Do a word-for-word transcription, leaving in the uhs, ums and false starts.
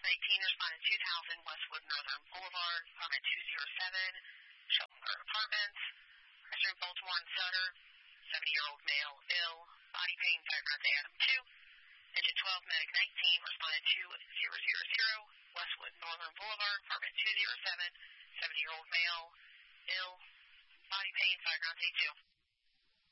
nineteen responded two thousand Westwood Northern Boulevard, apartment two oh seven, Shelton Park Apartments. Resident Baltimore and Sutter, seventy-year-old male, ill, body pain, background Adam two. Engine twelve, medic nineteen responded to zero zero zero, Westwood Northern Boulevard, apartment two oh seven, seventy-year-old male, ill, body pain, background A two.